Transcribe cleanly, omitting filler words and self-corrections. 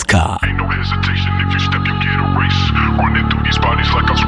Ivka. Ain't no hesitation if you step, you get a race. Running through these bodies like I'm